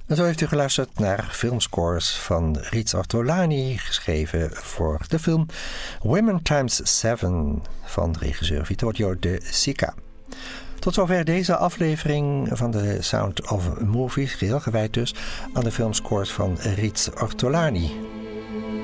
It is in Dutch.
En zo heeft u geluisterd naar filmscores van Rits Ortolani, geschreven voor de film Women Times 7 van regisseur Vittorio De Sica. Tot zover deze aflevering van de Sound of Movies, geheel gewijd dus aan de filmscores van Rits Ortolani.